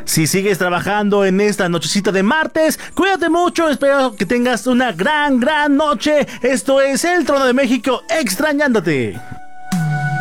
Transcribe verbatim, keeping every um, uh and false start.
Si sigues trabajando en esta nochecita de martes, cuídate mucho, espero que tengas una gran, gran noche. Esto es El Trono de México, extrañándote.